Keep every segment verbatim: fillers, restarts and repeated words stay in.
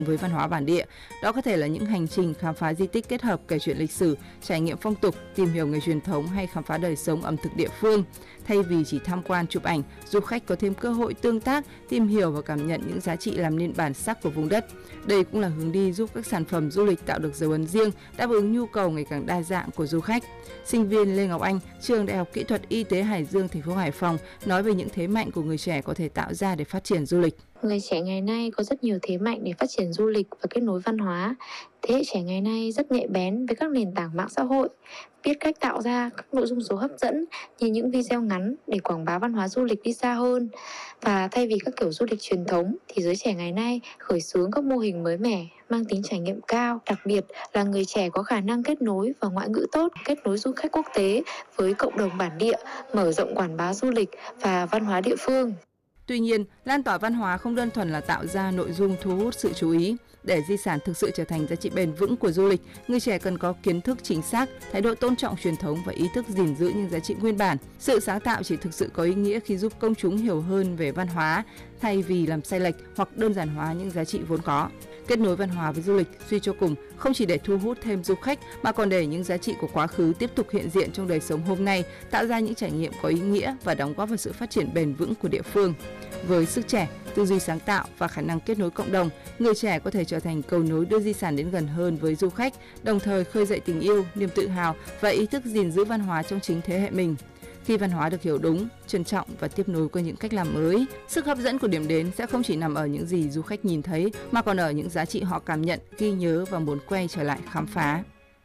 với văn hóa bản địa. Đó có thể là những hành trình khám phá di tích kết hợp kể chuyện lịch sử, trải nghiệm phong tục, tìm hiểu nghề truyền thống hay khám phá đời sống ẩm thực địa phương. Thay vì chỉ tham quan chụp ảnh, du khách có thêm cơ hội tương tác, tìm hiểu và cảm nhận những giá trị làm nên bản sắc của vùng đất. Đây cũng là hướng đi giúp các sản phẩm du lịch tạo được dấu ấn riêng, đáp ứng nhu cầu ngày càng đa dạng của du khách. Sinh viên Lê Ngọc Anh, trường Đại học Kỹ thuật Y tế Hải Dương, thành phố Hải Phòng nói về những thế mạnh của người trẻ có thể tạo ra để phát triển du lịch. Người trẻ ngày nay có rất nhiều thế mạnh để phát triển du lịch và kết nối văn hóa. Thế hệ trẻ ngày nay rất nhạy bén với các nền tảng mạng xã hội, biết cách tạo ra các nội dung số hấp dẫn như những video ngắn để quảng bá văn hóa du lịch đi xa hơn. Và thay vì các kiểu du lịch truyền thống thì giới trẻ ngày nay khởi xướng các mô hình mới mẻ, mang tính trải nghiệm cao. Đặc biệt là người trẻ có khả năng kết nối và ngoại ngữ tốt, kết nối du khách quốc tế với cộng đồng bản địa, mở rộng quảng bá du lịch và văn hóa địa phương. Tuy nhiên, lan tỏa văn hóa không đơn thuần là tạo ra nội dung thu hút sự chú ý. Để di sản thực sự trở thành giá trị bền vững của du lịch, người trẻ cần có kiến thức chính xác, thái độ tôn trọng truyền thống và ý thức gìn giữ những giá trị nguyên bản. Sự sáng tạo chỉ thực sự có ý nghĩa khi giúp công chúng hiểu hơn về văn hóa, thay vì làm sai lệch hoặc đơn giản hóa những giá trị vốn có. Kết nối văn hóa với du lịch, suy cho cùng, không chỉ để thu hút thêm du khách mà còn để những giá trị của quá khứ tiếp tục hiện diện trong đời sống hôm nay, tạo ra những trải nghiệm có ý nghĩa và đóng góp vào sự phát triển bền vững của địa phương. Với sức trẻ, tư duy sáng tạo và khả năng kết nối cộng đồng, người trẻ có thể trở thành cầu nối đưa di sản đến gần hơn với du khách, đồng thời khơi dậy tình yêu, niềm tự hào và ý thức gìn giữ văn hóa trong chính thế hệ mình. Khi văn hóa được hiểu đúng, trân trọng và tiếp nối qua những cách làm mới, sức hấp dẫn của điểm đến sẽ không chỉ nằm ở những gì du khách nhìn thấy mà còn ở những giá trị họ cảm nhận, ghi nhớ và muốn quay trở lại khám phá.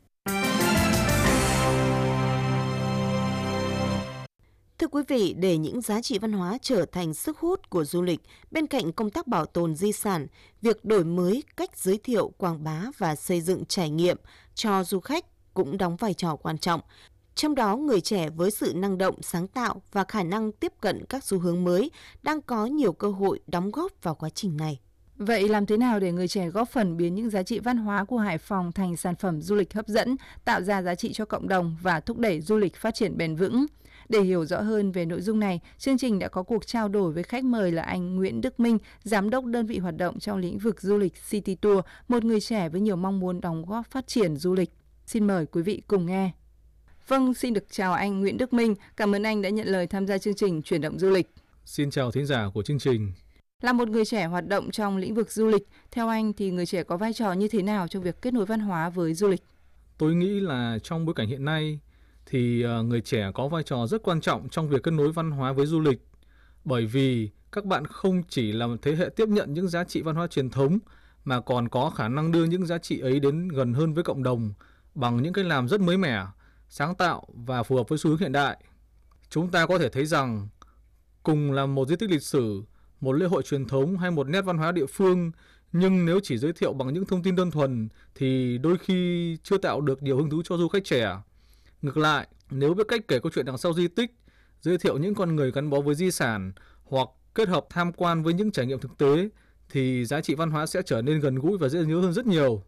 Thưa quý vị, để những giá trị văn hóa trở thành sức hút của du lịch, bên cạnh công tác bảo tồn di sản, việc đổi mới cách giới thiệu, quảng bá và xây dựng trải nghiệm cho du khách cũng đóng vai trò quan trọng. Trong đó, người trẻ với sự năng động, sáng tạo và khả năng tiếp cận các xu hướng mới đang có nhiều cơ hội đóng góp vào quá trình này. Vậy làm thế nào để người trẻ góp phần biến những giá trị văn hóa của Hải Phòng thành sản phẩm du lịch hấp dẫn, tạo ra giá trị cho cộng đồng và thúc đẩy du lịch phát triển bền vững? Để hiểu rõ hơn về nội dung này, chương trình đã có cuộc trao đổi với khách mời là anh Nguyễn Đức Minh, giám đốc đơn vị hoạt động trong lĩnh vực du lịch City Tour, một người trẻ với nhiều mong muốn đóng góp phát triển du lịch. Xin mời quý vị cùng nghe. Vâng, xin được chào anh Nguyễn Đức Minh. Cảm ơn anh đã nhận lời tham gia chương trình Chuyển động du lịch. Xin chào thính giả của chương trình. Là một người trẻ hoạt động trong lĩnh vực du lịch, theo anh thì người trẻ có vai trò như thế nào trong việc kết nối văn hóa với du lịch? Tôi nghĩ là trong bối cảnh hiện nay thì người trẻ có vai trò rất quan trọng trong việc kết nối văn hóa với du lịch. Bởi vì các bạn không chỉ là một thế hệ tiếp nhận những giá trị văn hóa truyền thống mà còn có khả năng đưa những giá trị ấy đến gần hơn với cộng đồng bằng những cách làm rất mới mẻ, sáng tạo và phù hợp với xu hướng hiện đại. Chúng ta có thể thấy rằng cùng là một di tích lịch sử, một lễ hội truyền thống hay một nét văn hóa địa phương, nhưng nếu chỉ giới thiệu bằng những thông tin đơn thuần thì đôi khi chưa tạo được nhiều hứng thú cho du khách trẻ. Ngược lại, nếu biết cách kể câu chuyện đằng sau di tích, giới thiệu những con người gắn bó với di sản hoặc kết hợp tham quan với những trải nghiệm thực tế thì giá trị văn hóa sẽ trở nên gần gũi và dễ nhớ hơn rất nhiều.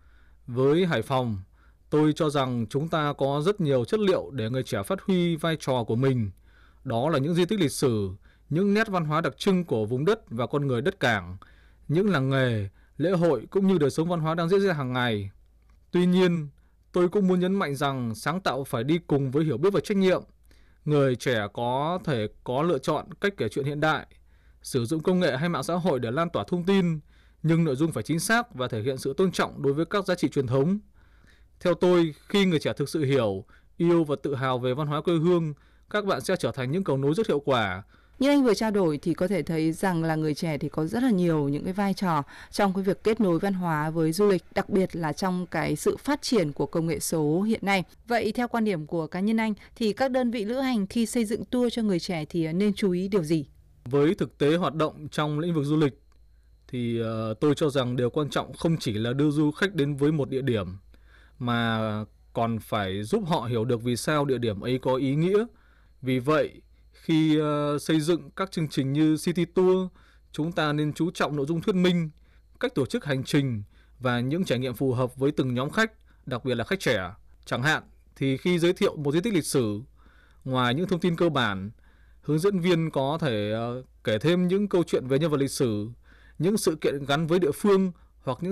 Với Hải Phòng, tôi cho rằng chúng ta có rất nhiều chất liệu để người trẻ phát huy vai trò của mình. Đó là những di tích lịch sử, những nét văn hóa đặc trưng của vùng đất và con người đất cảng, những làng nghề, lễ hội cũng như đời sống văn hóa đang diễn ra hàng ngày. Tuy nhiên, tôi cũng muốn nhấn mạnh rằng sáng tạo phải đi cùng với hiểu biết và trách nhiệm. Người trẻ có thể có lựa chọn cách kể chuyện hiện đại, sử dụng công nghệ hay mạng xã hội để lan tỏa thông tin, nhưng nội dung phải chính xác và thể hiện sự tôn trọng đối với các giá trị truyền thống. Theo tôi, khi người trẻ thực sự hiểu, yêu và tự hào về văn hóa quê hương, các bạn sẽ trở thành những cầu nối rất hiệu quả. Như anh vừa trao đổi thì có thể thấy rằng là người trẻ thì có rất là nhiều những cái vai trò trong cái việc kết nối văn hóa với du lịch, đặc biệt là trong cái sự phát triển của công nghệ số hiện nay. Vậy theo quan điểm của cá nhân anh thì các đơn vị lữ hành khi xây dựng tour cho người trẻ thì nên chú ý điều gì? Với thực tế hoạt động trong lĩnh vực du lịch thì uh, tôi cho rằng điều quan trọng không chỉ là đưa du khách đến với một địa điểm mà còn phải giúp họ hiểu được vì sao địa điểm ấy có ý nghĩa. Vì vậy, khi uh, xây dựng các chương trình như City Tour, chúng ta nên chú trọng nội dung thuyết minh, cách tổ chức hành trình và những trải nghiệm phù hợp với từng nhóm khách, đặc biệt là khách trẻ. Chẳng hạn thì khi giới thiệu một di tích lịch sử, ngoài những thông tin cơ bản, hướng dẫn viên có thể uh, kể thêm những câu chuyện về nhân vật lịch sử, những sự kiện gắn với địa phương hoặc những